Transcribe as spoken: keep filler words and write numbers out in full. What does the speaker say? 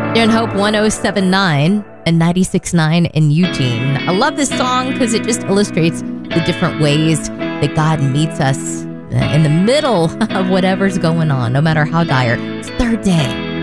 You're in Hope one oh seven point nine and ninety-six point nine in Eugene. I love this song because it just illustrates the different ways that God meets us in the middle of whatever's going on, no matter how dire. It's third day.